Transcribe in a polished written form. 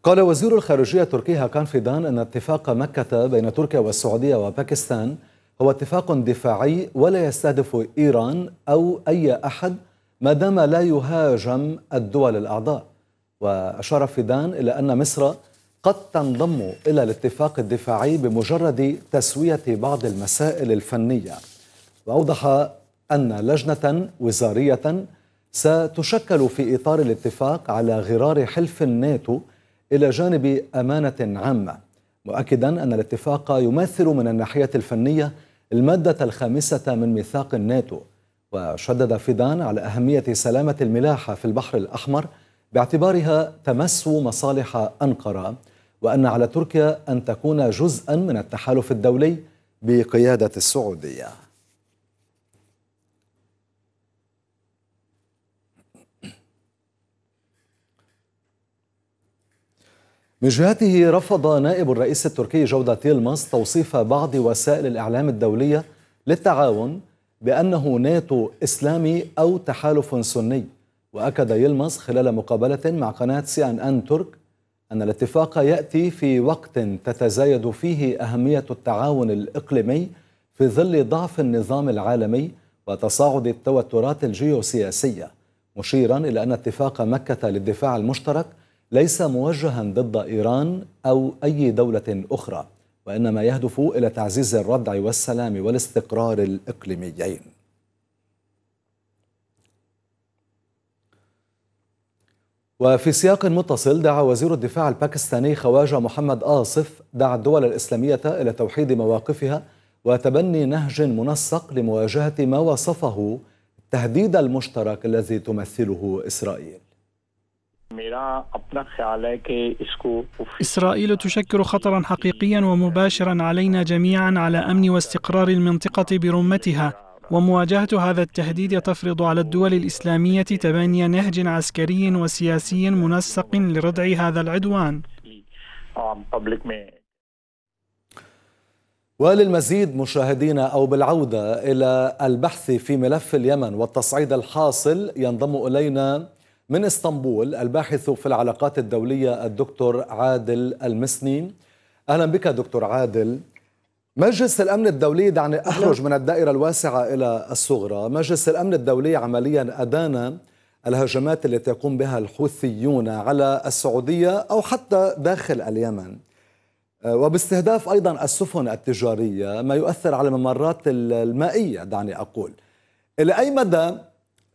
قال وزير الخارجية التركي هاكان فيدان أن اتفاق مكة بين تركيا والسعودية وباكستان هو اتفاق دفاعي ولا يستهدف إيران أو أي أحد ما دام لا يهاجم الدول الأعضاء. وأشار فيدان إلى أن مصر قد تنضم إلى الاتفاق الدفاعي بمجرد تسوية بعض المسائل الفنية، وأوضح أن لجنة وزارية ستشكل في إطار الاتفاق على غرار حلف الناتو إلى جانب أمانة عامة، مؤكدا أن الاتفاق يمثل من الناحية الفنية المادة 5 من ميثاق الناتو. وشدد فيدان على أهمية سلامة الملاحة في البحر الأحمر باعتبارها تمس مصالح أنقرة، وأن على تركيا أن تكون جزءا من التحالف الدولي بقيادة السعودية. من جهته رفض نائب الرئيس التركي جودة يلمز توصيف بعض وسائل الإعلام الدولية للتعاون بأنه ناتو إسلامي أو تحالف سني. وأكد يلمز خلال مقابلة مع قناة CNN ترك أن الاتفاق يأتي في وقت تتزايد فيه أهمية التعاون الإقليمي في ظل ضعف النظام العالمي وتصاعد التوترات الجيوسياسية، مشيرا إلى أن اتفاق مكة للدفاع المشترك ليس موجها ضد إيران أو أي دولة أخرى، وإنما يهدف إلى تعزيز الردع والسلام والاستقرار الإقليميين. وفي سياق متصل، دعا وزير الدفاع الباكستاني خواجة محمد آصف الدول الإسلامية إلى توحيد مواقفها وتبني نهج منسق لمواجهة ما وصفه التهديد المشترك الذي تمثله إسرائيل. إسرائيل تشكل خطرا حقيقيا ومباشرا علينا جميعا على أمن واستقرار المنطقة برمتها، ومواجهة هذا التهديد تفرض على الدول الإسلامية تبني نهج عسكري وسياسي منسق لردع هذا العدوان. وللمزيد مشاهدينا أو بالعودة إلى البحث في ملف اليمن والتصعيد الحاصل، ينضم إلينا من اسطنبول الباحث في العلاقات الدولية الدكتور عادل المسني. أهلا بك دكتور عادل. مجلس الأمن الدولي، دعني أخرج من الدائرة الواسعة إلى الصغرى. مجلس الأمن الدولي عمليا أدان الهجمات التي يقوم بها الحوثيون على السعودية أو حتى داخل اليمن، وباستهداف أيضا السفن التجارية، ما يؤثر على الممرات المائية. دعني أقول، إلى أي مدى